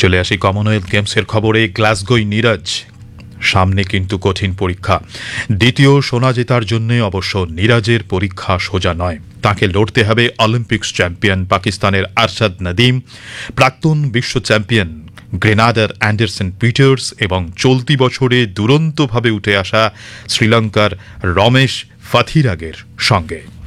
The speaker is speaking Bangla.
চলে আসি কমনওয়েলথ গেমসের খবরে। গ্লাসগোয় নীরজ, সামনে কিন্তু কঠিন পরীক্ষা। দ্বিতীয় সোনা জেতার জন্য অবশ্য নীরজের পরীক্ষা সোজা নয়। তাকে লড়তে হবে অলিম্পিক্স চ্যাম্পিয়ন পাকিস্তানের আরশাদ নদীম, প্রাক্তন বিশ্ব চ্যাম্পিয়ন গ্রেনাডার অ্যান্ডারসন পিটার্স এবং চলতি বছরে দুরন্তভাবে উঠে আসা শ্রীলঙ্কার রমেশ ফাথিরাগের সঙ্গে।